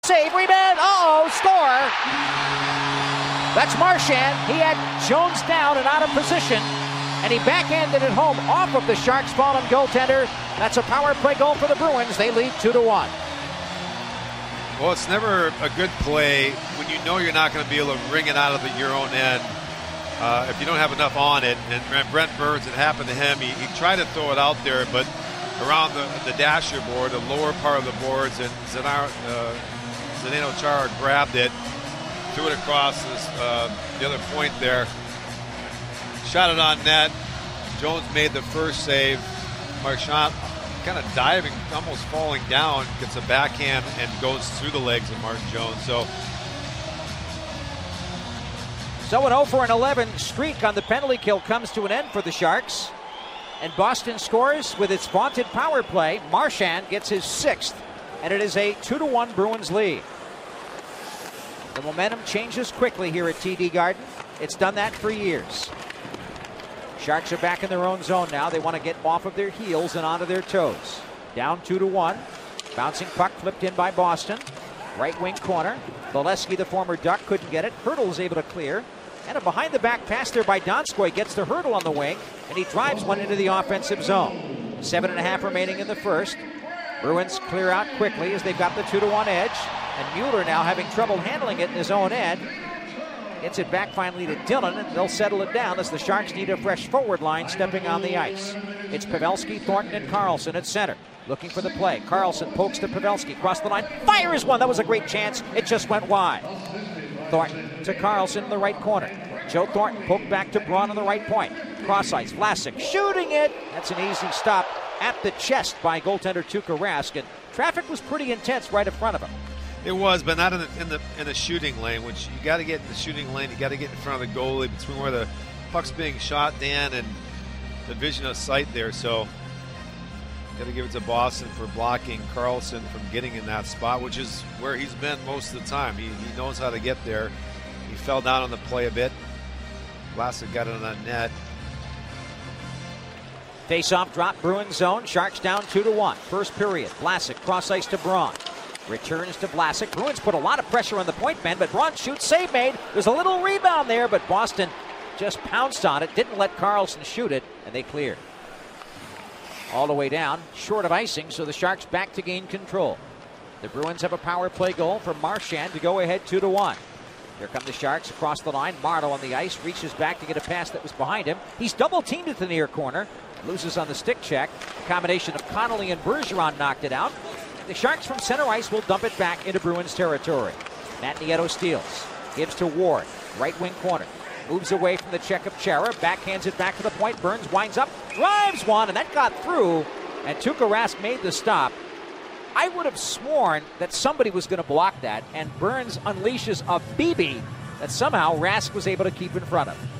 Save, rebound, score! That's Marchand. He had Jones down and out of position, and he backhanded it home off of the Sharks' fallen goaltender. That's a power play goal for the Bruins. They lead 2-1. Well, it's never a good play when you know you're not going to be able to ring it out of your own end if you don't have enough on it. And Brent Burns, it happened to him. He tried to throw it out there, but around the dasher board, the lower part of the boards, and Zdeno Chara grabbed it, threw it across the other point there, shot it on net. Jones made the first save. Marchand kind of diving, almost falling down, gets a backhand and goes through the legs of Martin Jones. So an 0-for-11 streak on the penalty kill comes to an end for the Sharks. And Boston scores with its vaunted power play. Marchand gets his 6th, and it is a 2-1 Bruins lead. The momentum changes quickly here at TD Garden. It's done that for years. Sharks are back in their own zone now. They want to get off of their heels and onto their toes. Down 2-1. Bouncing puck flipped in by Boston. Right wing corner. Bolesky, the former Duck, couldn't get it. Hurdle is able to clear. And a behind-the-back pass there by Donskoy gets the Hurdle on the wing, and he drives one into the offensive zone. 7.5 remaining in the first. Bruins clear out quickly as they've got the 2-1 edge. And Mueller now having trouble handling it in his own end. Gets it back finally to Dillon, and they'll settle it down as the Sharks need a fresh forward line stepping on the ice. It's Pavelski, Thornton, and Karlsson at center. Looking for the play. Karlsson pokes to Pavelski. Across the line. Fires one. That was a great chance. It just went wide. Thornton to Karlsson in the right corner. Joe Thornton poked back to Braun on the right point. Cross ice. Vlasic shooting it. That's an easy stop at the chest by goaltender Tuukka Rask. And traffic was pretty intense right in front of him. it was, but not in the shooting lane, which you got to get in the shooting lane. You got to get in front of the goalie between where the puck's being shot, Dan, and the vision of sight there. So got to give it to Boston for blocking Karlsson from getting in that spot, which is where he's been most of the time. He knows how to get there. He fell down on the play a bit. Vlasic got it on that net. Face-off drop, Bruins zone. Sharks down 2-1. First period. Vlasic cross ice to Braun. Returns to Vlasic. Bruins put a lot of pressure on the point man, but Braun shoots, save made. There's a little rebound there, but Boston just pounced on it. Didn't let Karlsson shoot it, and they cleared. All the way down, short of icing, so the Sharks back to gain control. The Bruins have a power play goal from Marchand to go ahead 2-1. Here come the Sharks across the line. Marleau on the ice, reaches back to get a pass that was behind him. He's double-teamed at the near corner. Loses on the stick check. A combination of Connolly and Bergeron knocked it out. The Sharks from center ice will dump it back into Bruins territory. Matt Nieto steals. Gives to Ward. Right wing corner. Moves away from the check of Chara. Backhands it back to the point. Burns winds up. Drives one, and that got through. And Tuukka Rask made the stop. I would have sworn that somebody was going to block that, and Burns unleashes a BB that somehow Rask was able to keep in front of.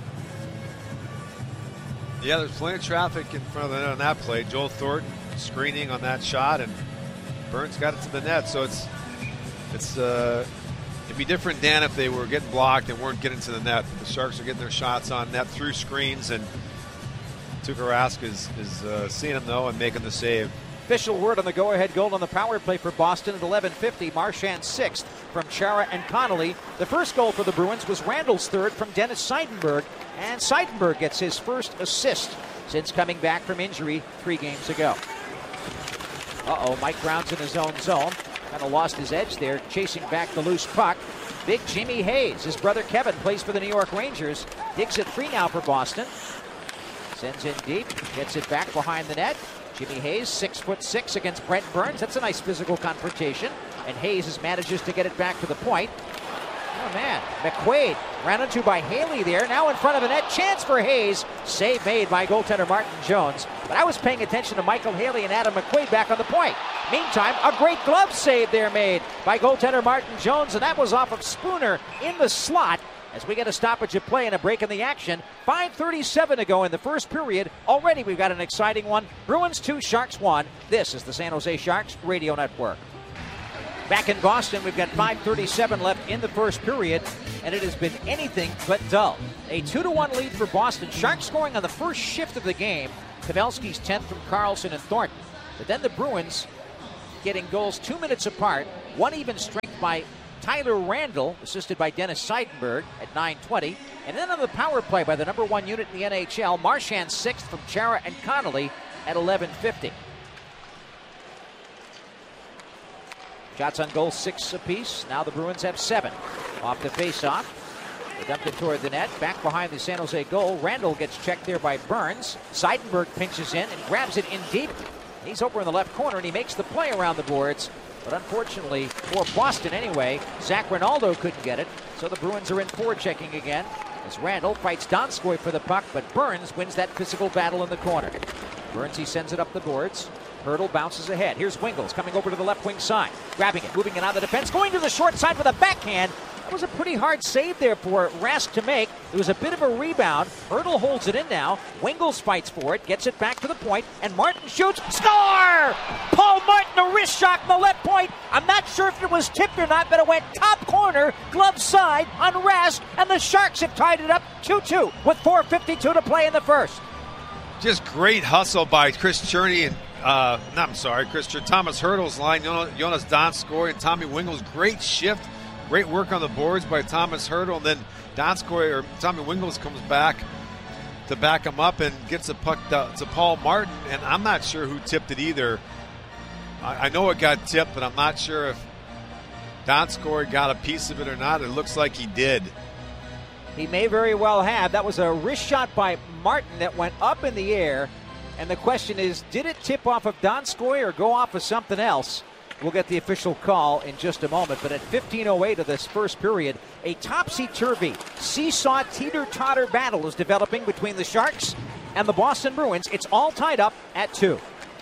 Yeah, there's plenty of traffic in front of the net on that play. Joel Thornton screening on that shot, and Burns got it to the net. So it'd be different, Dan, if they were getting blocked and weren't getting to the net. The Sharks are getting their shots on net through screens, and Tuukka Rask is seeing them though and making the save. Official word on the go-ahead goal on the power play for Boston at 11:50. Marchand sixth from Chara and Connolly. The first goal for the Bruins was Randall's third from Dennis Seidenberg. And Seidenberg gets his first assist since coming back from injury 3 games ago. Mike Brown's in his own zone. Kind of lost his edge there, chasing back the loose puck. Big Jimmy Hayes, his brother Kevin, plays for the New York Rangers. Digs it free now for Boston. Sends in deep, gets it back behind the net. Jimmy Hayes, 6'6" against Brent Burns. That's a nice physical confrontation. And Hayes manages to get it back to the point. Oh, man. McQuaid ran into by Haley there. Now in front of the net. Chance for Hayes. Save made by goaltender Martin Jones. But I was paying attention to Michael Haley and Adam McQuaid back on the point. Meantime, a great glove save there made by goaltender Martin Jones. And that was off of Spooner in the slot. As we get a stoppage of play and a break in the action. 5:37 to go in the first period. Already we've got an exciting one. Bruins 2, Sharks 1. This is the San Jose Sharks Radio Network. Back in Boston, we've got 5:37 left in the first period, and it has been anything but dull. A 2-1 lead for Boston. Sharks scoring on the first shift of the game. Pavelski's 10th from Karlsson and Thornton. But then the Bruins getting goals 2 minutes apart. One even strength by Tyler Randall, assisted by Dennis Seidenberg at 9:20. And then on the power play by the number one unit in the NHL, Marchand sixth from Chara and Connolly at 11:50. Shots on goal 6 apiece. Now the Bruins have 7. Off the faceoff. They dumped it toward the net. Back behind the San Jose goal. Randall gets checked there by Burns. Seidenberg pinches in and grabs it in deep. He's over in the left corner and he makes the play around the boards. But unfortunately, for Boston anyway, Zach Rinaldo couldn't get it. So the Bruins are in forechecking again as Randall fights Donskoy for the puck, but Burns wins that physical battle in the corner. Burns, he sends it up the boards. Hurdle bounces ahead. Here's Wingels coming over to the left wing side. Grabbing it, moving it out of the defense, going to the short side with a backhand. That was a pretty hard save there for Rask to make. It was a bit of a rebound. Hurdle holds it in now. Wingels fights for it, gets it back to the point, and Martin shoots. Score! Paul Martin, a wrist shot in the left point. I'm not sure if it was tipped or not, but it went top corner, glove side on Rask, and the Sharks have tied it up 2-2 with 4:52 to play in the first. Just great hustle by Chris Cherney and Thomas Hurdle's line, Jonas Donskoy and Tommy Wingels. Great shift, great work on the boards by Thomas Hurdle, and then Donskoy or Tommy Wingels comes back to back him up and gets a puck to Paul Martin, and I'm not sure who tipped it either. I know it got tipped, but I'm not sure if Donskoy got a piece of it or not. It looks like he did. He may very well have. That was a wrist shot by Martin that went up in the air. And the question is, did it tip off of Donskoy or go off of something else? We'll get the official call in just a moment. But at 15:08 of this first period, a topsy-turvy, seesaw, teeter-totter battle is developing between the Sharks and the Boston Bruins. It's all tied up at 2.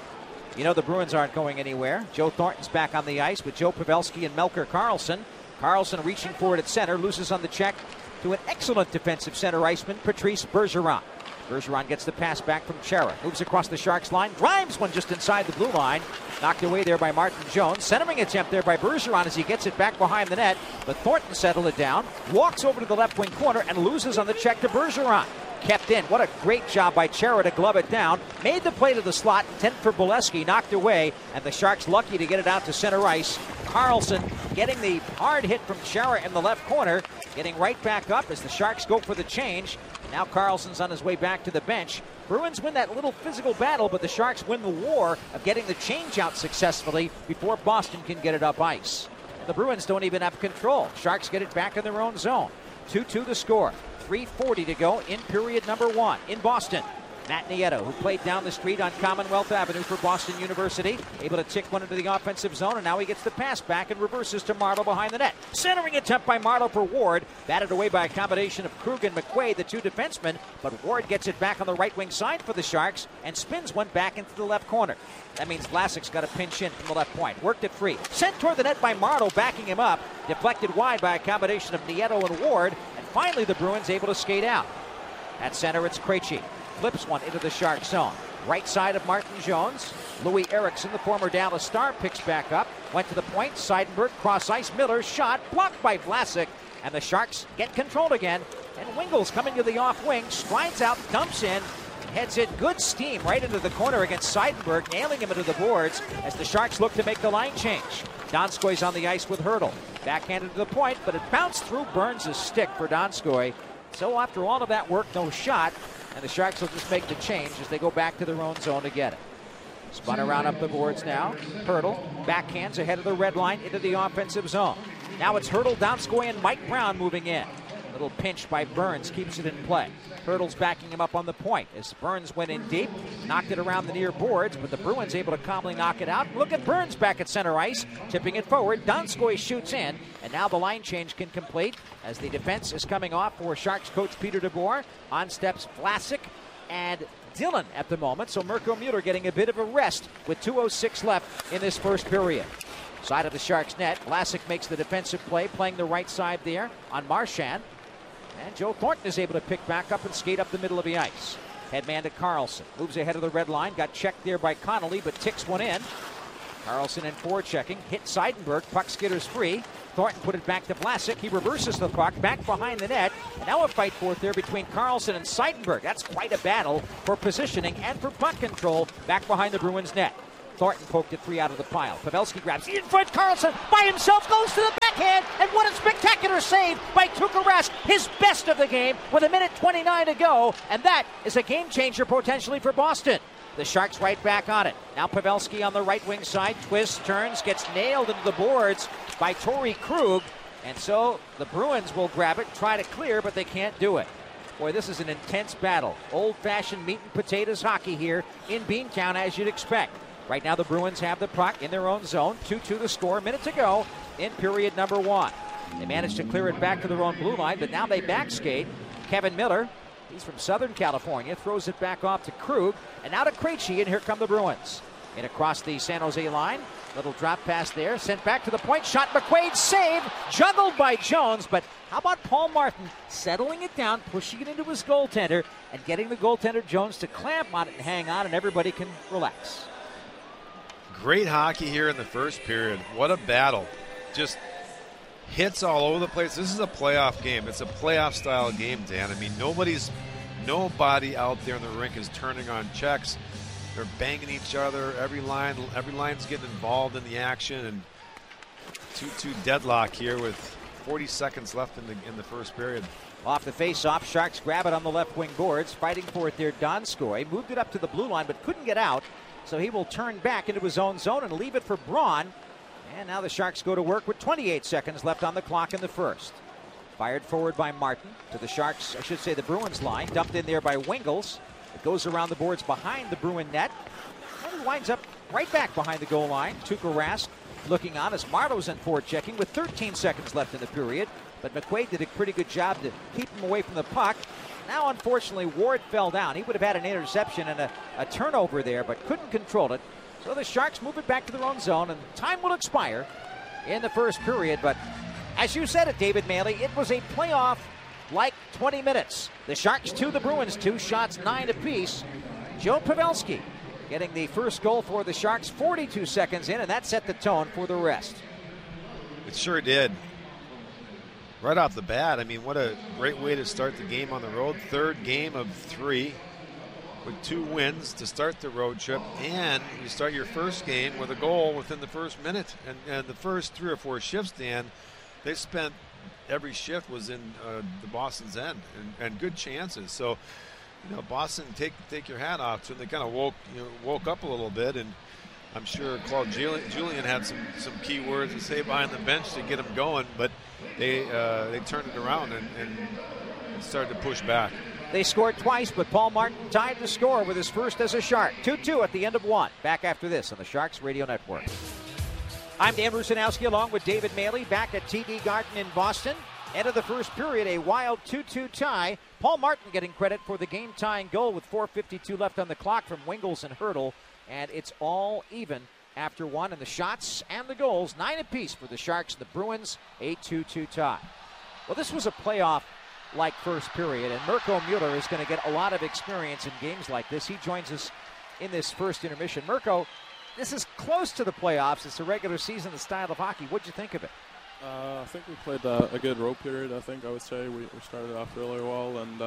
You know the Bruins aren't going anywhere. Joe Thornton's back on the ice with Joe Pavelski and Melker Karlsson. Karlsson reaching for it at center, loses on the check to an excellent defensive center iceman, Patrice Bergeron. Bergeron gets the pass back from Chara. Moves across the Sharks line. Drives one just inside the blue line. Knocked away there by Martin Jones. Centering attempt there by Bergeron as he gets it back behind the net. But Thornton settled it down. Walks over to the left wing corner and loses on the check to Bergeron. Kept in. What a great job by Chara to glove it down. Made the play to the slot. Intent for Bolesky. Knocked away. And the Sharks lucky to get it out to center ice. Karlsson getting the hard hit from Chara in the left corner. Getting right back up as the Sharks go for the change. Now Karlsson's on his way back to the bench. Bruins win that little physical battle, but the Sharks win the war of getting the change out successfully before Boston can get it up ice. The Bruins don't even have control. Sharks get it back in their own zone. 2-2 the score. 3:40 to go in period number 1 in Boston. Matt Nieto, who played down the street on Commonwealth Avenue for Boston University, able to tick one into the offensive zone, and now he gets the pass back and reverses to Marleau behind the net. Centering attempt by Marleau for Ward, batted away by a combination of Krug and McQuaid, the two defensemen, but Ward gets it back on the right wing side for the Sharks and spins one back into the left corner. That means Vlasic's got to pinch in from the left point. Worked it free. Sent toward the net by Marleau, backing him up. Deflected wide by a combination of Nieto and Ward, and finally the Bruins able to skate out. At center, it's Krejci. Flips one into the Shark zone. Right side of Martin Jones. Louis Eriksson, the former Dallas Star, picks back up. Went to the point. Seidenberg, cross ice. Miller, shot. Blocked by Vlasic. And the Sharks get control again. And Wingels coming to the off wing. Strides out, dumps in. Heads it good steam right into the corner against Seidenberg, nailing him into the boards as the Sharks look to make the line change. Donskoy's on the ice with Hurdle. Backhanded to the point, but it bounced through Burns' stick for Donskoy. So after all of that work, no shot. And the Sharks will just make the change as they go back to their own zone to get it. Spun around up the boards now. Hurdle backhands ahead of the red line into the offensive zone. Now it's Hurdle, Donskoy, and Mike Brown moving in. Little pinch by Burns keeps it in play. Hurdle's backing him up on the point as Burns went in deep, knocked it around the near boards, but the Bruins able to calmly knock it out. Look at Burns back at center ice, tipping it forward. Donskoy shoots in, and now the line change can complete as the defense is coming off for Sharks coach Peter DeBoer. On steps Vlasic and Dillon at the moment, so Mirko Mueller getting a bit of a rest with 2:06 left in this first period. Side of the Sharks net, Vlasic makes the defensive play, playing the right side there on Marchand. And Joe Thornton is able to pick back up and skate up the middle of the ice. Headman to Karlsson. Moves ahead of the red line. Got checked there by Connolly, but ticks one in. Karlsson in forechecking. Hit Seidenberg. Puck skitters free. Thornton put it back to Vlasic. He reverses the puck back behind the net. And now a fight forth there between Karlsson and Seidenberg. That's quite a battle for positioning and for puck control back behind the Bruins net. Thornton poked it free out of the pile. Pavelski grabs in front. Carlson by himself goes to the backhand. And what a spectacular save by Tuukka Rask. His best of the game with 1:29 to go. And that is a game changer potentially for Boston. The Sharks right back on it. Now Pavelski on the right wing side. Twists, turns, gets nailed into the boards by Torrey Krug. And so the Bruins will grab it, try to clear, but they can't do it. Boy, this is an intense battle. Old-fashioned meat and potatoes hockey here in Beantown, as you'd expect. Right now the Bruins have the puck in their own zone. 2-2 the score, a minute to go in period number 1. They managed to clear it back to their own blue line, but now they backskate. Kevin Miller, he's from Southern California, throws it back off to Krug, and now to Krejci, and here come the Bruins. In across the San Jose line. Little drop pass there, sent back to the point, shot McQuaid, save, juggled by Jones, but how about Paul Martin settling it down, pushing it into his goaltender, and getting the goaltender Jones to clamp on it and hang on, and everybody can relax. Great hockey here in the first period. What a battle. Just hits all over the place. This is a playoff game. It's a playoff-style game, Dan. I mean, nobody out there in the rink is turning on checks. They're banging each other. Every line's getting involved in the action, and 2-2 deadlock here with 40 seconds left in the first period. Off the face-off, Sharks grab it on the left wing boards, fighting for it there. Donskoy moved it up to the blue line, but couldn't get out, so he will turn back into his own zone and leave it for Braun. And now the Sharks go to work with 28 seconds left on the clock in the first. Fired forward by Martin to the Sharks, I should say the Bruins line, dumped in there by Wingels. It goes around the boards behind the Bruin net. And he winds up right back behind the goal line. Tuukka Rask looking on as Marlowe's in forward checking with 13 seconds left in the period. But McQuaid did a pretty good job to keep him away from the puck. Now, unfortunately, Ward fell down. He would have had an interception and a turnover there, but couldn't control it. So the Sharks move it back to their own zone, and time will expire in the first period. But as you said it, David Maley, it was a playoff like 20 minutes. The Sharks 2, the Bruins 2, shots 9 apiece. Joe Pavelski getting the first goal for the Sharks 42 seconds in, and that set the tone for the rest. It sure did. Right off the bat, I mean, what a great way to start the game on the road. Third game of 3 with 2 wins to start the road trip, and you start your first game with a goal within the first minute. And the first 3 or 4 shifts, Dan, they spent every shift was in the Boston's end, and good chances. So, you know, Boston, take your hat off to them. They kind of woke up a little bit, and I'm sure Claude Julien had some key words to say behind the bench to get them going, but they turned it around and started to push back. They scored twice, but Paul Martin tied the score with his first as a Shark. 2-2 at the end of 1. Back after this on the Sharks Radio Network. I'm Dan Rusanowski along with David Maley back at TD Garden in Boston. End of the first period, a wild 2-2 tie. Paul Martin getting credit for the game-tying goal with 4:52 left on the clock from Wingels and Hurdle. And it's all even after 1. And the shots and the goals, 9 apiece for the Sharks. The Bruins, a 2-2 tie. Well, this was a playoff-like first period. And Mirko Mueller is going to get a lot of experience in games like this. He joins us in this first intermission. Mirko, this is close to the playoffs. It's a regular season, the style of hockey. What'd you think of it? I think we played a good road period. I would say we started off really well, and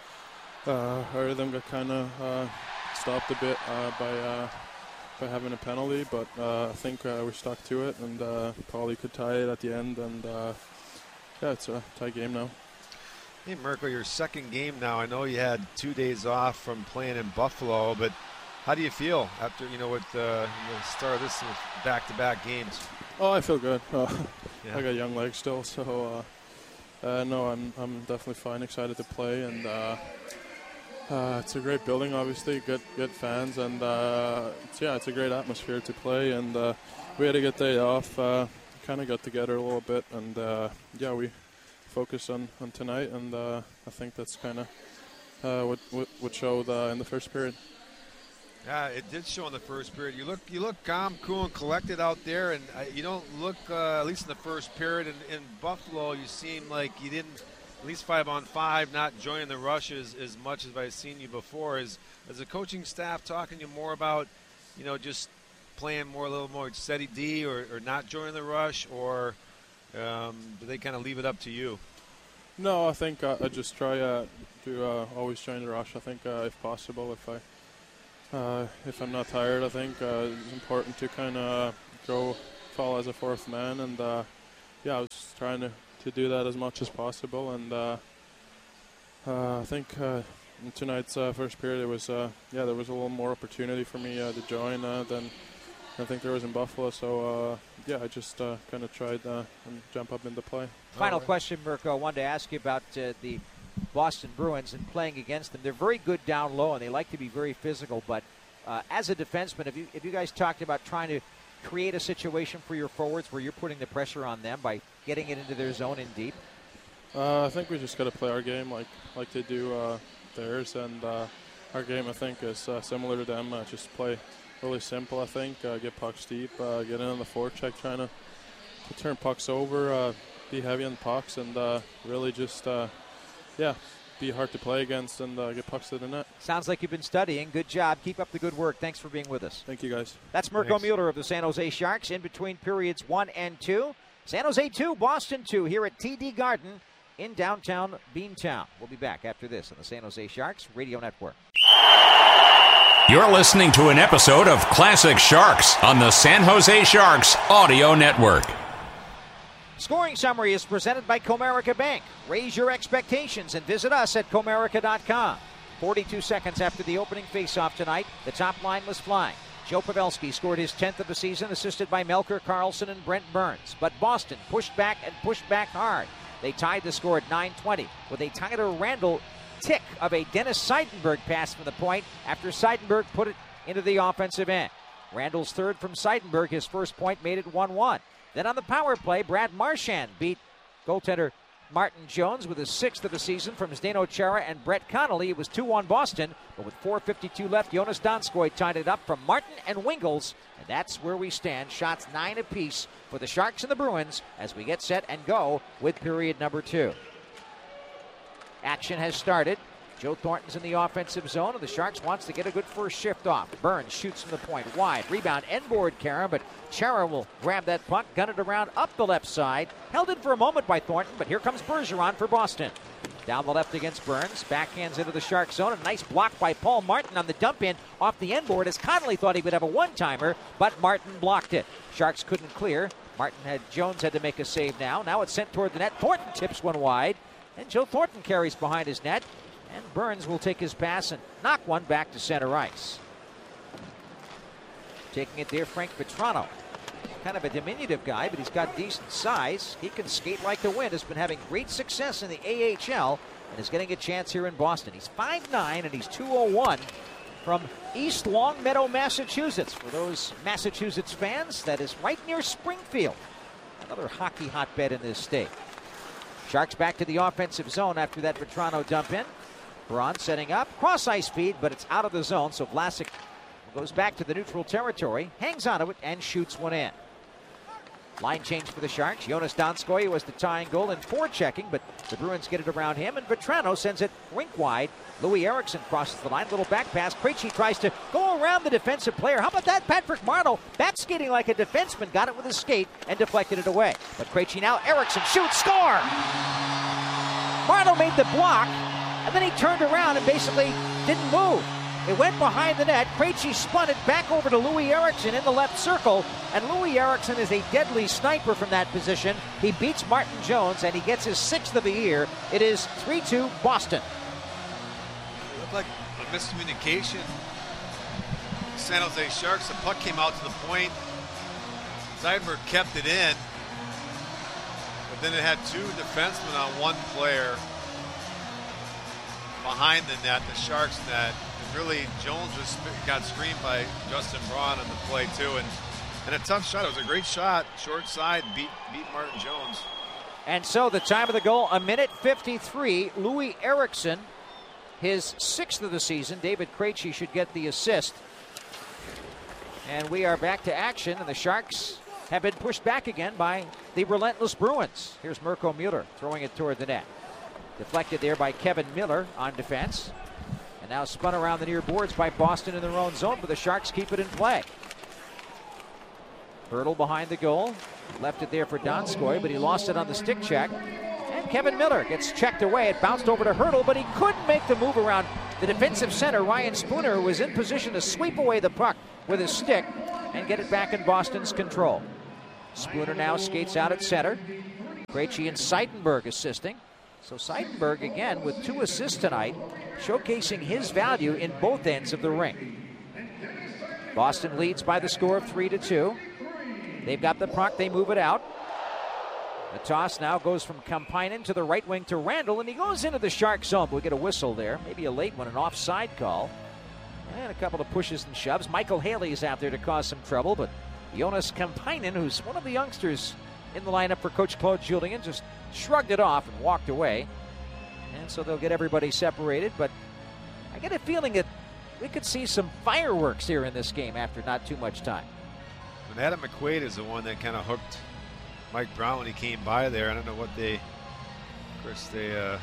our rhythm got kind of stopped a bit by having a penalty. But I think we stuck to it, and probably could tie it at the end. And yeah, it's a tie game now. Hey, Mirko, your second game now. I know you had 2 days off from playing in Buffalo, but how do you feel after, with the start of this back-to-back games? Oh, I feel good. I got young legs still, so no, I'm definitely fine. Excited to play, and it's a great building, obviously, good fans, and it's a great atmosphere to play. And we had a good day off. Kind of got together a little bit, and we focused on tonight, and I think that's kind of what showed in the first period. Yeah, it did show in the first period. You look calm, cool, and collected out there, and you don't look, at least in the first period, in Buffalo, you seem like you didn't, at least 5-on-5, not joining the rushes as much as I've seen you before. Is the coaching staff talking to you more about, just playing a little more steady D, or not joining the rush, or do they kind of leave it up to you? No, I think I just try to always join the rush. I think if possible, if if I'm not tired, I think it's important to kind of fall as a fourth man, and yeah, I was trying to do that as much as possible, and I think in tonight's first period, it was there was a little more opportunity for me to join than I think there was in Buffalo. So yeah, I just kind of tried and jump up into play. Final question, Mirko. I wanted to ask you about the Boston Bruins and playing against them. They're very good down low, and they like to be very physical. But as a defenseman, have you guys talked about trying to create a situation for your forwards where you're putting the pressure on them by getting it into their zone in deep? I think we just got to play our game like they do theirs, and our game, I think, is similar to them. Just play really simple, I think. Get pucks deep, get in on the forecheck, trying to turn pucks over, be heavy on the pucks, and really just, be hard to play against and get pucks to the net. Sounds like you've been studying. Good job. Keep up the good work. Thanks for being with us. Thank you, guys. That's Mirko Mueller of the San Jose Sharks in between periods 1 and 2. San Jose 2, Boston 2 here at TD Garden in downtown Beantown. We'll be back after this on the San Jose Sharks Radio Network. You're listening to an episode of Classic Sharks on the San Jose Sharks Audio Network. Scoring summary is presented by Comerica Bank. Raise your expectations and visit us at Comerica.com. 42 seconds after the opening faceoff tonight, the top line was flying. Joe Pavelski scored his 10th of the season, assisted by Melker Karlsson and Brent Burns. But Boston pushed back hard. They tied the score at 9:20 with a Tyler Randall tick of a Dennis Seidenberg pass from the point after Seidenberg put it into the offensive end. Randall's third from Seidenberg, his first point, made it 1-1. Then on the power play, Brad Marchand beat goaltender Martin Jones with his 6th of the season from Zdeno Chara and Brett Connolly. It was 2-1 Boston, but with 4:52 left, Jonas Donskoy tied it up from Martin and Wingels, and that's where we stand. Shots 9 apiece for the Sharks and the Bruins as we get set and go with period number 2. Action has started. Joe Thornton's in the offensive zone, and the Sharks wants to get a good first shift off. Burns shoots from the point wide. Rebound end board, Karen, but Chara will grab that puck, gun it around up the left side. Held in for a moment by Thornton, but here comes Bergeron for Boston. Down the left against Burns. Backhands into the Shark zone. A nice block by Paul Martin on the dump in off the end board as Connolly thought he would have a one-timer, but Martin blocked it. Sharks couldn't clear. Jones had to make a save now. Now it's sent toward the net. Thornton tips one wide, and Joe Thornton carries behind his net. And Burns will take his pass and knock one back to center ice. Taking it there, Frank Vetrano. Kind of a diminutive guy, but he's got decent size. He can skate like the wind. Has been having great success in the AHL and is getting a chance here in Boston. He's 5'9", and he's 201 from East Longmeadow, Massachusetts. For those Massachusetts fans, that is right near Springfield. Another hockey hotbed in this state. Sharks back to the offensive zone after that Vetrano dump in. Braun setting up, cross-ice feed, but it's out of the zone, so Vlasic goes back to the neutral territory, hangs onto it, and shoots one in. Line change for the Sharks. Jonas Donskoy was the tying goal in forechecking, but the Bruins get it around him, and Vetrano sends it rink wide. Louis Eriksson crosses the line, little back pass. Krejci tries to go around the defensive player. How about that? Patrick Marleau back skating like a defenseman, got it with his skate and deflected it away. But Krejci now, Eriksson shoots, score! Marleau made the block, and then he turned around and basically didn't move. It went behind the net. Krejci spun it back over to Louis Eriksson in the left circle, and Louis Eriksson is a deadly sniper from that position. He beats Martin Jones, and he gets his 6th of the year. It is 3-2 Boston. It looked like a miscommunication. San Jose Sharks, the puck came out to the point. Seidenberg kept it in, but then it had 2 defensemen on 1 player behind the net, the Sharks net. And really, Jones got screened by Justin Braun on the play too, and a tough shot. It was a great shot, short side, beat Martin Jones. And so the time of the goal, 1:53. Louis Eriksson, his 6th of the season. David Krejci should get the assist. And we are back to action, and the Sharks have been pushed back again by the relentless Bruins. Here's Mirko Mueller throwing it toward the net. Deflected there by Kevin Miller on defense. And now spun around the near boards by Boston in their own zone, but the Sharks keep it in play. Hurdle behind the goal. Left it there for Donskoy, but he lost it on the stick check. And Kevin Miller gets checked away. It bounced over to Hurdle, but he couldn't make the move around the defensive center, Ryan Spooner, who was in position to sweep away the puck with his stick and get it back in Boston's control. Spooner now skates out at center. Krejci and Seidenberg assisting. So Seidenberg, again, with 2 assists tonight, showcasing his value in both ends of the ring. Boston leads by the score of 3-2. They've got the puck, they move it out. The toss now goes from Kampainen to the right wing to Randall, and he goes into the Shark zone. We'll get a whistle there, maybe a late one, an offside call. And a couple of pushes and shoves. Michael Haley is out there to cause some trouble, but Jonas Kampainen, who's one of the youngsters in the lineup for Coach Claude Julien, just shrugged it off and walked away. And so they'll get everybody separated, but I get a feeling that we could see some fireworks here in this game after not too much time. And Adam McQuaid is the one that kind of hooked Mike Brown when he came by there. I don't know what they, of course, they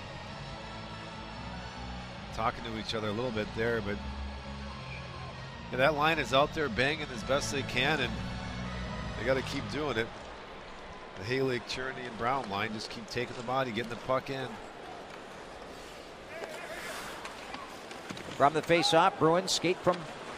talking to each other a little bit there, but yeah, that line is out there banging as best they can, and they got to keep doing it. The Haley, Cherney, and Brown line just keep taking the body, getting the puck in. From the face-off, Bruins skate from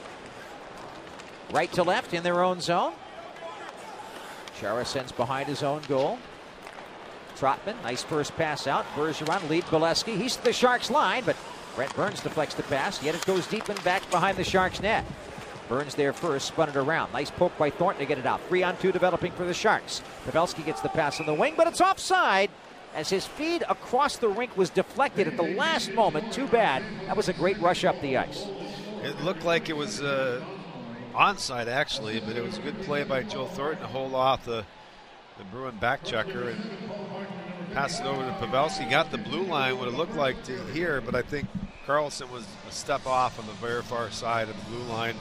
right to left in their own zone. Chara sends behind his own goal. Trotman, nice first pass out. Bergeron leads Bolesky. He's to the Sharks line, but Brent Burns deflects the pass, yet it goes deep and back behind the Sharks net. Burns there first, spun it around. Nice poke by Thornton to get it out. 3-on-2 developing for the Sharks. Pavelski gets the pass on the wing, but it's offside as his feed across the rink was deflected at the last moment. Too bad. That was a great rush up the ice. It looked like it was onside, actually, but it was a good play by Joe Thornton to hold off the Bruin back checker and pass it over to Pavelski. Got the blue line, what it looked like to here, but I think Carlson was a step off on the very far side of the blue line.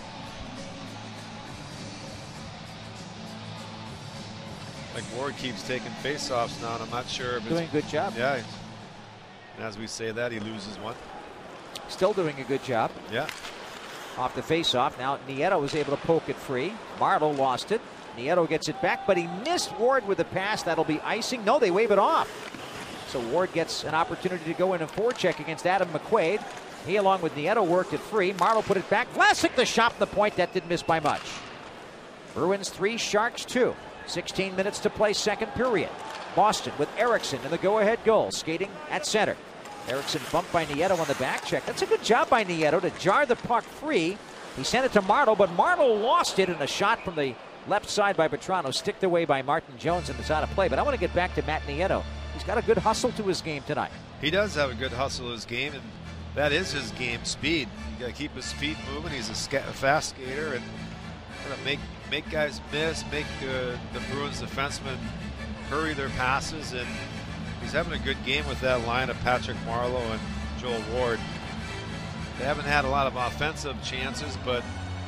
Like Ward keeps taking face-offs now, and I'm not sure. Doing a good job. Yeah. And as we say that, he loses one. Still doing a good job. Yeah. Off the face-off. Now Nieto was able to poke it free. Marlowe lost it. Nieto gets it back, but he missed Ward with the pass. That'll be icing. No, they wave it off. So Ward gets an opportunity to go in and forecheck against Adam McQuaid. He, along with Nieto, worked it free. Marlowe put it back. Vlasic the shot from the point. That didn't miss by much. Bruins 3, Sharks 2. 16 minutes to play, second period. Boston with Eriksson in the go-ahead goal, skating at center. Eriksson bumped by Nieto on the back check. That's a good job by Nieto to jar the puck free. He sent it to Marlowe, but Marlowe lost it in a shot from the left side by Petrano, sticked away by Martin Jones, and it's out of play. But I want to get back to Matt Nieto. He's got a good hustle to his game tonight. He does have a good hustle to his game, and that is his game, speed. You got to keep his feet moving. He's a fast skater, and make guys miss, make the Bruins defensemen hurry their passes, and he's having a good game with that line of Patrick Marleau and Joel Ward. They haven't had a lot of offensive chances, but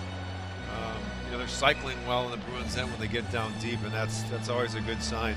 they're cycling well in the Bruins end when they get down deep, and that's always a good sign.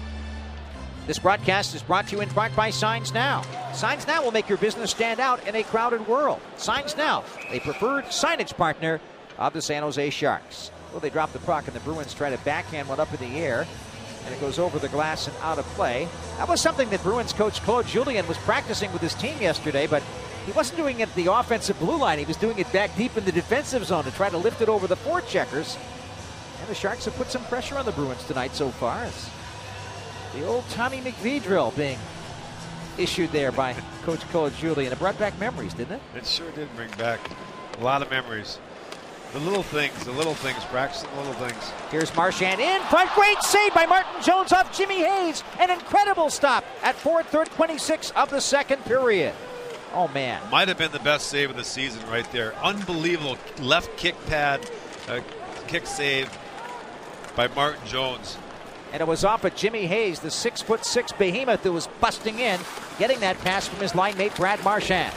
This broadcast is brought to you in part by Signs Now. Signs Now will make your business stand out in a crowded world. Signs Now, a preferred signage partner of the San Jose Sharks. Well, they drop the puck, and the Bruins try to backhand one up in the air, and it goes over the glass and out of play. That was something that Bruins coach Claude Julien was practicing with his team yesterday, but he wasn't doing it at the offensive blue line. He was doing it back deep in the defensive zone to try to lift it over the forecheckers. And the Sharks have put some pressure on the Bruins tonight so far. It's the old Tommy McVie drill being issued there by Coach Claude Julien. It brought back memories, didn't it? It sure did bring back a lot of memories. The little things, practicing the little things. Here's Marchand in front. Great save by Martin Jones off Jimmy Hayes. An incredible stop at 4:26 of the second period. Oh, man. Might have been the best save of the season right there. Unbelievable left kick pad, kick save by Martin Jones. And it was off of Jimmy Hayes, the 6'6" behemoth who was busting in, getting that pass from his line mate Brad Marchand.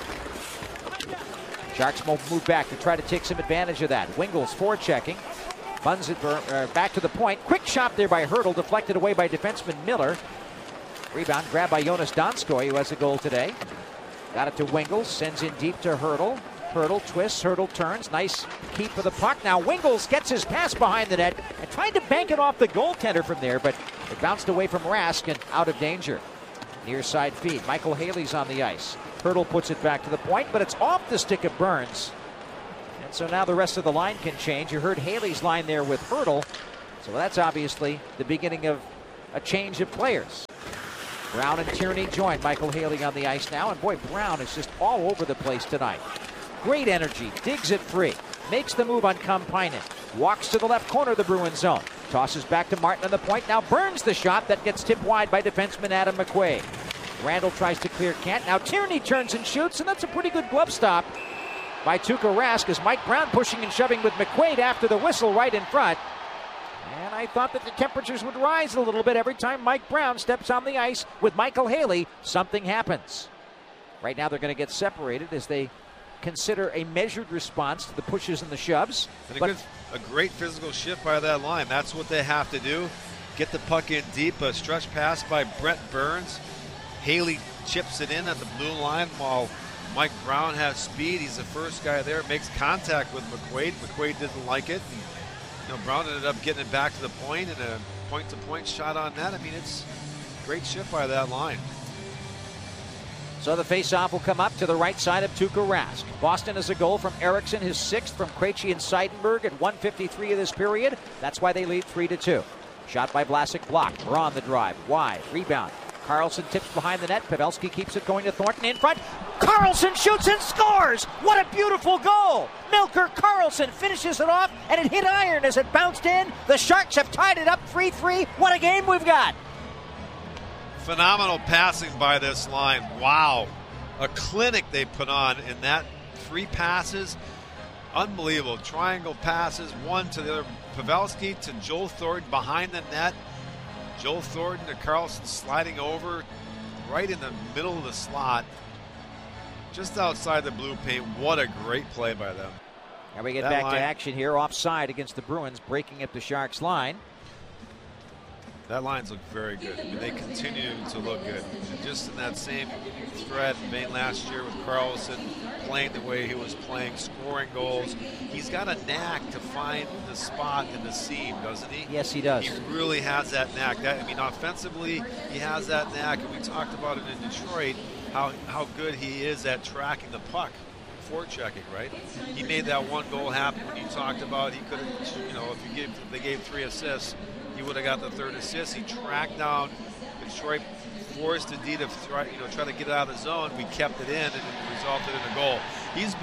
Sharks move back to try to take some advantage of that. Wingels forechecking. Buns it back to the point. Quick shot there by Hertl, deflected away by defenseman Miller. Rebound grabbed by Jonas Donskoy, who has a goal today. Got it to Wingels, sends in deep to Hertl. Hertl twists, Hertl turns. Nice keep for the puck. Now Wingels gets his pass behind the net and tried to bank it off the goaltender from there, but it bounced away from Rask and out of danger. Near side feed. Michael Haley's on the ice. Hurdle puts it back to the point, but it's off the stick of Burns. And so now the rest of the line can change. You heard Haley's line there with Hurdle. So that's obviously the beginning of a change of players. Brown and Tierney join Michael Haley on the ice now. And boy, Brown is just all over the place tonight. Great energy, digs it free, makes the move on Kampainen, walks to the left corner of the Bruins zone, tosses back to Martin on the point, now Burns the shot that gets tipped wide by defenseman Adam McQuaid. Randall tries to clear Kent, now Tierney turns and shoots, and that's a pretty good glove stop by Tuukka Rask as Mike Brown pushing and shoving with McQuaid after the whistle right in front. And I thought that the temperatures would rise a little bit every time Mike Brown steps on the ice with Michael Haley. Something happens. Right now they're going to get separated as they consider a measured response to the pushes and the shoves. And a great physical shift by that line. That's what they have to do. Get the puck in deep. A stretch pass by Brent Burns. Haley chips it in at the blue line while Mike Brown has speed. He's the first guy there. Makes contact with McQuaid. McQuaid didn't like it. And, Brown ended up getting it back to the point and a point-to-point shot on net. I mean, it's a great shift by that line. So the face-off will come up to the right side of Tuukka Rask. Boston has a goal from Eriksson, his 6th from Krejci and Seidenberg at 1:53 of this period. That's why they lead 3-2. Shot by Vlasic blocked. Braun the drive. Wide. Rebound. Carlson tips behind the net. Pavelski keeps it going to Thornton in front. Carlson shoots and scores! What a beautiful goal! Melker Karlsson finishes it off, and it hit iron as it bounced in. The Sharks have tied it up 3-3. What a game we've got! Phenomenal passing by this line. Wow. A clinic they put on in that 3 passes. Unbelievable. Triangle passes, one to the other. Pavelski to Joel Thornton behind the net. Joel Thornton to Karlsson sliding over right in the middle of the slot. Just outside the blue paint. What a great play by them. Now we get back to action here. Offside against the Bruins, breaking up the Sharks line. That line's look very good. I mean, they continue to look good. Just in that same thread made last year with Karlsson playing the way he was playing, scoring goals. He's got a knack to find the spot in the seam, doesn't he? Yes, he does. He really has that knack. Offensively, he has that knack, and we talked about it in Detroit, how good he is at tracking the puck. Forechecking, right? He made that one goal happen when you talked about he could have, if they gave 3 assists, he would have got the 3rd assist. He tracked down Detroit, forced Indeed to try to get it out of the zone. We kept it in, and it resulted in a goal. He's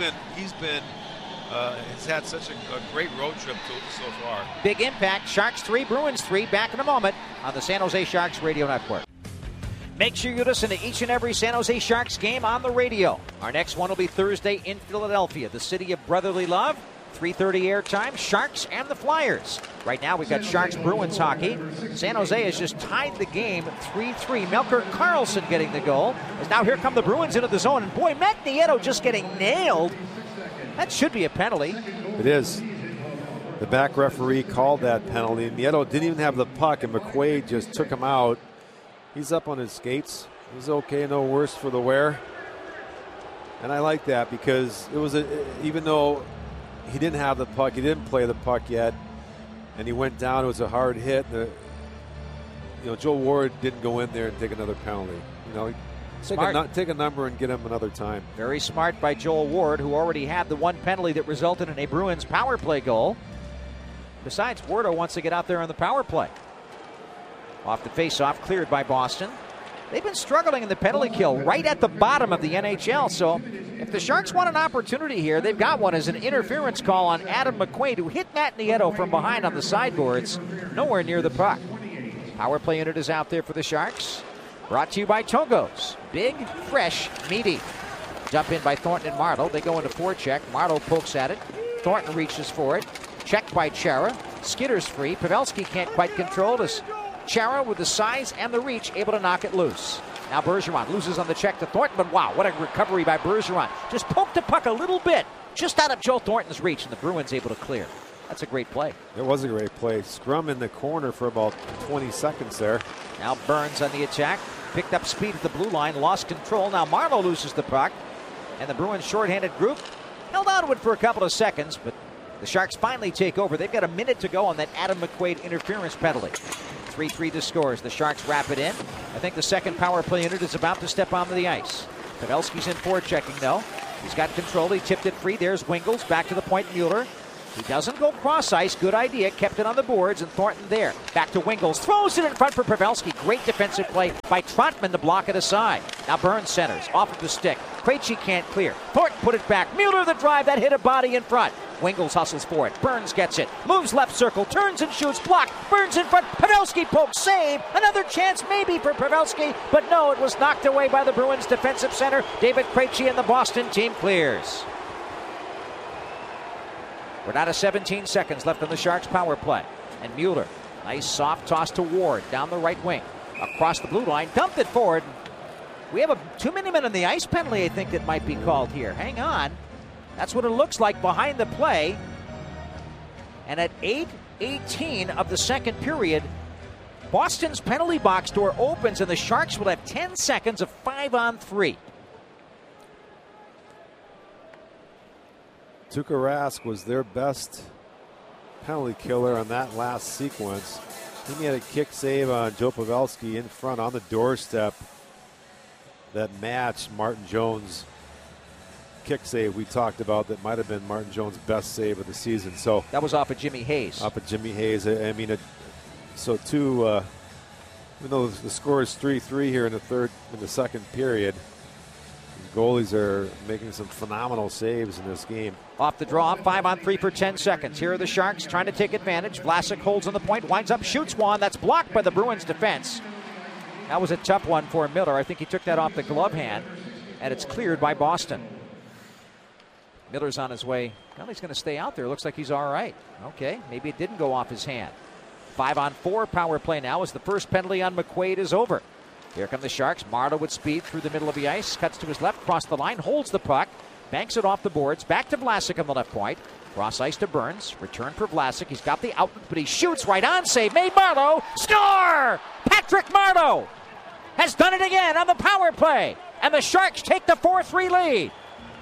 had such a great road trip so far. Big impact. Sharks 3, Bruins 3. Back in a moment on the San Jose Sharks Radio Network. Make sure you listen to each and every San Jose Sharks game on the radio. Our next one will be Thursday in Philadelphia, the city of brotherly love. 3:30 airtime, Sharks and the Flyers. Right now we've got Sharks-Bruins hockey. San Jose has just tied the game 3-3. Melker Karlsson getting the goal. As now here come the Bruins into the zone. And boy, Matt Nieto just getting nailed. That should be a penalty. It is. The back referee called that penalty. Nieto didn't even have the puck, and McQuaid just took him out. He's up on his skates. It was okay, no worse for the wear. And I like that because it was even though he didn't have the puck, he didn't play the puck yet, and he went down. It was a hard hit. Joe Ward didn't go in there and take another penalty. Take a number and get him another time. Very smart by Joel Ward, who already had the one penalty that resulted in a Bruins power play goal. Besides, Wardo wants to get out there on the power play. Off the face-off, cleared by Boston. They've been struggling in the penalty kill right at the bottom of the NHL, so if the Sharks want an opportunity here, they've got one as an interference call on Adam McQuaid, who hit Matt Nieto from behind on the sideboards, nowhere near the puck. Power play unit is out there for the Sharks. Brought to you by Togos. Big, fresh, meaty. Jump in by Thornton and Marleau. They go into forecheck. Marleau pokes at it. Thornton reaches for it. Checked by Chara. Skitter's free. Pavelski can't quite control this. Chara with the size and the reach, able to knock it loose. Now Bergeron loses on the check to Thornton, but wow, what a recovery by Bergeron. Just poked the puck a little bit, just out of Joe Thornton's reach, and the Bruins able to clear. That's a great play. It was a great play. Scrum in the corner for about 20 seconds there. Now Burns on the attack. Picked up speed at the blue line, lost control. Now Marleau loses the puck, and the Bruins shorthanded group held on to it for a couple of seconds, but the Sharks finally take over. They've got a minute to go on that Adam McQuaid interference penalty. 3-3 to scores. The Sharks wrap it in. I think the second power play unit is about to step onto the ice. Pavelski's in forechecking, though. He's got control. He tipped it free. There's Wingels. Back to the point, Mueller. He doesn't go cross ice. Good idea. Kept it on the boards, and Thornton there. Back to Wingels. Throws it in front for Pavelski. Great defensive play by Trotman to block it aside. Now Burns centers. Off of the stick. Krejci can't clear. Thornton put it back. Mueller the drive. That hit a body in front. Wingels hustles for it. Burns gets it. Moves left circle. Turns and shoots. Blocked. Burns in front. Pavelski pokes. Save. Another chance maybe for Pavelski. But no, it was knocked away by the Bruins defensive center. David Krejci, and the Boston team clears. We're down to 17 seconds left on the Sharks power play. And Mueller, nice soft toss to Ward down the right wing. Across the blue line. Dumped it forward. We have a 2 minute men on the ice penalty, I think, that might be called here. Hang on. That's what it looks like behind the play. And at 8:18 of the second period, Boston's penalty box door opens, and the Sharks will have 10 seconds of 5-on-3. Tuukka Rask was their best penalty killer on that last sequence. He had a kick save on Joe Pavelski in front on the doorstep that matched Martin Jones' kick save we talked about. That might have been Martin Jones' best save of the season. So that was off of Jimmy Hayes. Off of Jimmy Hayes. I mean, even though the score is 3-3 here in the second period, the goalies are making some phenomenal saves in this game. Off the draw, 5-on-3 for 10 seconds. Here are the Sharks trying to take advantage. Vlasic holds on the point, winds up, shoots one. That's blocked by the Bruins defense. That was a tough one for Miller. I think he took that off the glove hand, and it's cleared by Boston. Miller's on his way. Well, he's going to stay out there. Looks like he's all right. Okay, maybe it didn't go off his hand. 5-on-4 power play now as the first penalty on McQuaid is over. Here come the Sharks. Marta with speed through the middle of the ice. Cuts to his left, across the line, holds the puck, banks it off the boards. Back to Vlasic on the left point. Cross ice to Burns. Return for Vlasic. He's got the outlet, but he shoots right on. Save made. Marleau. Score! Patrick Marleau has done it again on the power play. And the Sharks take the 4-3 lead.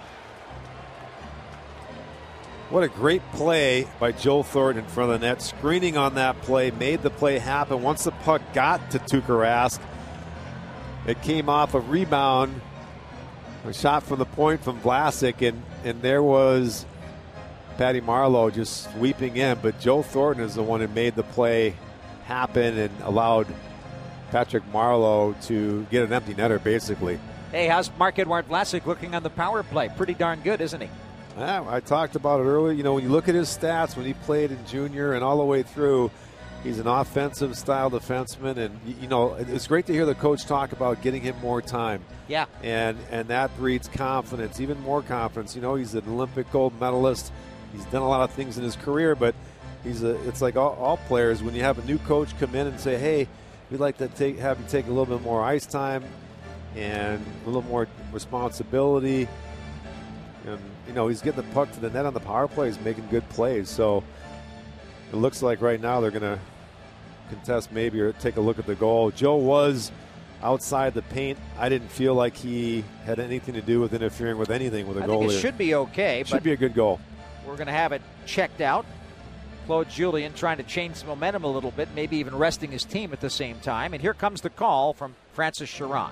What a great play by Joe Thornton in front of the net. Screening on that play, made the play happen. Once the puck got to Tuukka Rask, it came off a rebound, a shot from the point from Vlasic, and there was Patty Marleau just sweeping in. But Joe Thornton is the one who made the play happen and allowed Patrick Marleau to get an empty netter, basically. Hey, how's Marc-Edouard Vlasic looking on the power play? Pretty darn good, isn't he? Yeah, I talked about it earlier. You know, when you look at his stats when he played in junior and all the way through, he's an offensive style defenseman, and you know it's great to hear the coach talk about getting him more time. Yeah, and that breeds confidence, even more confidence. You know, he's an Olympic gold medalist. He's done a lot of things in his career, but it's like all players. When you have a new coach come in and say, "Hey, we'd like to have you take a little bit more ice time and a little more responsibility." And, you know, he's getting the puck to the net on the power play. He's making good plays. So it looks like right now they're going to contest maybe or take a look at the goal. Joe was outside the paint. I didn't feel like he had anything to do with interfering with anything with a goal. I think it should be okay. Should be a good goal. We're going to have it checked out. Claude Julien trying to change the momentum a little bit, maybe even resting his team at the same time. And here comes the call from Francis Chiron.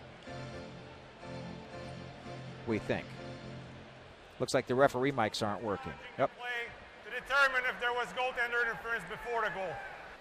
We think. Looks like the referee mics aren't working. Yep. To determine if there was goaltender interference before the goal.